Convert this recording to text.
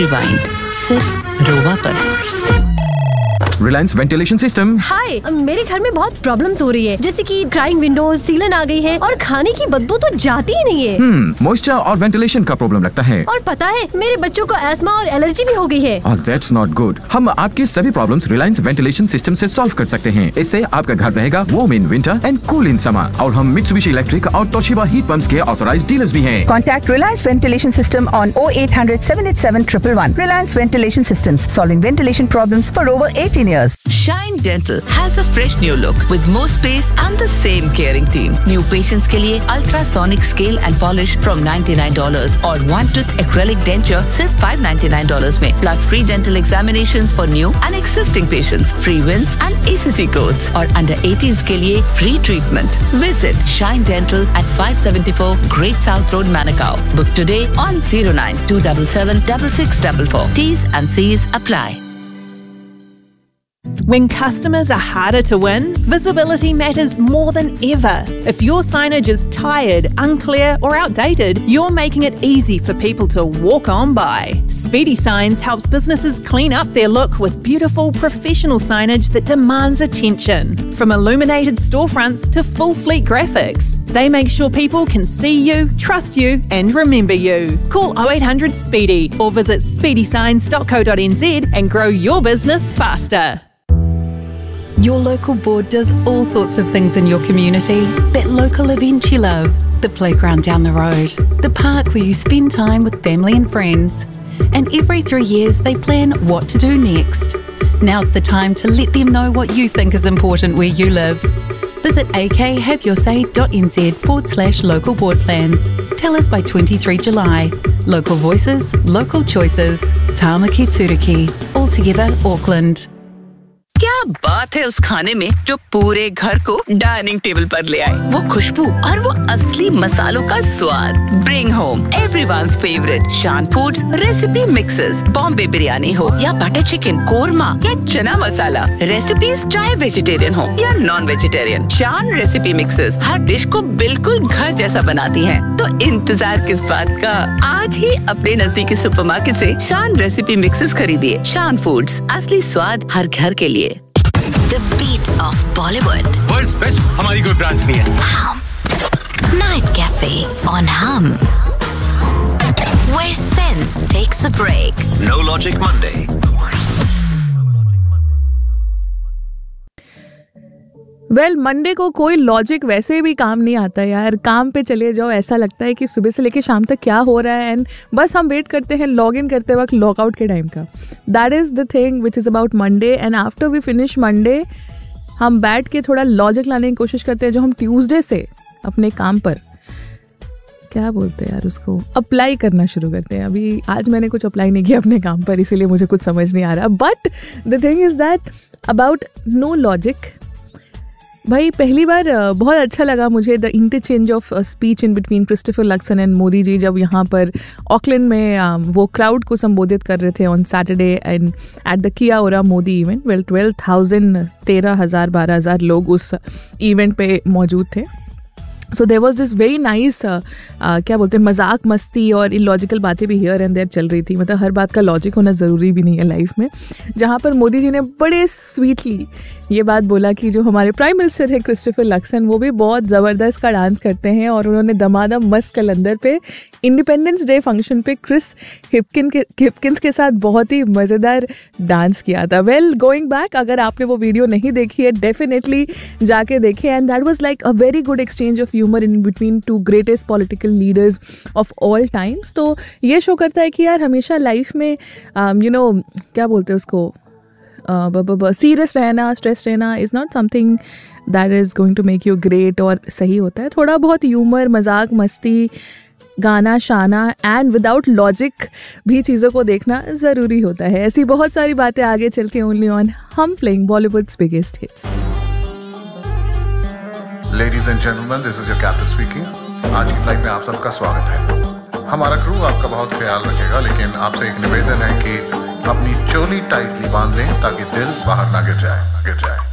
Rewind सिर्फ रोवा पर। Reliance ventilation system. हाय, मेरे घर में बहुत प्रॉब्लम्स हो रही है, जैसे कि क्राइंग विंडोज, सीलन आ गई है और खाने की बदबू तो जाती ही नहीं है। मॉइस्चर और वेंटिलेशन का प्रॉब्लम लगता है। और पता है, मेरे बच्चों को एस्मा और एलर्जी भी हो गई है। That's not good। हम आपके सभी प्रॉब्लम्स रिलायंस वेंटिलेशन सिस्टम से सॉल्व कर सकते हैं। इससे आपका घर रहेगा warm in winter and cool in summer. और हम मित्सुबिशी इलेक्ट्रिक और तोशिबा हीट पंप्स के ऑथराइज्ड डीलर्स भी हैं। Contact Reliance Ventilation System on 0800 787 111. Reliance Ventilation Systems, solving ventilation problems for over 18 years. Shine Dental has a fresh new look with more space and the same caring team. New patients के लिए ultrasonic scale and polish from $99 और one tooth acrylic denture सिर्फ $599 में, plus free dental examinations for new and existing patients, free wins and ACC codes और under 18s के लिए free treatment. Visit Shine Dental at 574 Great South Road, Manukau. Book today on 09-277 6644. T's and C's apply. When customers are harder to win, visibility matters more than ever. If your signage is tired, unclear or outdated, you're making it easy for people to walk on by. Speedy Signs helps businesses clean up their look with beautiful professional signage that demands attention. From illuminated storefronts to full fleet graphics, they make sure people can see you, trust you and remember you. Call 0800 SPEEDY or visit speedysigns.co.nz and grow your business faster. Your local board does all sorts of things in your community. That local event you love, the playground down the road, the park where you spend time with family and friends. And every 3 years they plan what to do next. Now's the time to let them know what you think is important where you live. Visit akhaveyoursay.nz/local board plans. Tell us by 23 July. Local voices, local choices. Tāmaki Turiki. All together, Auckland. क्या बात है उस खाने में जो पूरे घर को डाइनिंग टेबल पर ले आए। वो खुशबू और वो असली मसालों का स्वाद। Bring home everyone's favorite शान foods recipe mixes. Bombay biryani हो या बटर चिकन, कोरमा या चना मसाला, रेसिपीज चाहे वेजिटेरियन हो या नॉन वेजिटेरियन, शान रेसिपी मिक्सेस हर डिश को बिल्कुल घर जैसा बनाती हैं। तो इंतजार किस बात का, आज ही अपने नजदीकी सुपरमार्केट से शान रेसिपी मिक्सेस खरीदिए। शान फूड्स, असली स्वाद हर घर के लिए। The beat of Bollywood. World's best हमारी कोई ब्रांच नहीं है। Hum. Night Cafe on Hum. Where sense takes a break. No Logic Monday. Monday को कोई लॉजिक वैसे भी काम नहीं आता यार। काम पे चले जाओ, ऐसा लगता है कि सुबह से लेके शाम तक क्या हो रहा है एंड बस हम वेट करते हैं लॉग इन करते वक्त लॉगआउट के टाइम का। That is the thing which is about Monday. And after we finish Monday हम बैठ के थोड़ा लॉजिक लाने की कोशिश करते हैं जो हम ट्यूसडे से अपने काम पर क्या बोलते हैं यार उसको अप्लाई करना शुरू करते हैं। अभी आज मैंने कुछ अप्लाई नहीं किया अपने काम पर, इसीलिए मुझे कुछ समझ नहीं आ रहा। But the thing is that about no logic, भाई पहली बार बहुत अच्छा लगा मुझे the interchange of speech in between Christopher Luxon and Modi ji जब यहाँ पर ऑकलैंड में वो क्राउड को संबोधित कर रहे थे on Saturday and at the किया ओरा मोदी इवेंट। 12,000 13,000 12,000 लोग उस इवेंट पे मौजूद थे। So there was this very nice क्या बोलते हैं मजाक मस्ती और इलॉजिकल बातें भी हियर एंड देयर चल रही थी। मतलब हर बात का लॉजिक होना ज़रूरी भी नहीं है लाइफ में। जहाँ पर मोदी जी ने बड़े स्वीटली ये बात बोला कि जो हमारे प्राइम मिनिस्टर है क्रिस्टोफर लक्सन वो भी बहुत ज़बरदस्त का डांस करते हैं और उन्होंने दमादम मस्त कलंदर पे इंडिपेंडेंस डे फंक्शन पे क्रिस हिपकिंस के साथ बहुत ही मज़ेदार डांस किया था। वेल गोइंग बैक, अगर आपने वो वीडियो नहीं देखी है डेफिनेटली जाके देखें। And that was like a very good exchange of humour in between two greatest political leaders of all times. तो ये शो करता है कि यार हमेशा लाइफ में क्या बोलते हैं उसको सीरियस रहना, स्ट्रेस रहना is not something that is going to make you great. और सही होता है थोड़ा बहुत ह्यूमर, मजाक मस्ती, गाना शाना एंड विदाउट लॉजिक भी चीज़ों को देखना ज़रूरी होता है। ऐसी बहुत सारी बातें आगे चल के ओनली ऑन हम playing Bollywoods biggest hits. Ladies and gentleman, this is your captain speaking. आज की फ्लाइट में आप सबका स्वागत है। हमारा क्रू आपका बहुत ख्याल रखेगा, लेकिन आपसे एक निवेदन है कि अपनी चोली टाइटली बांध लें ताकि दिल बाहर ना गिर जाए।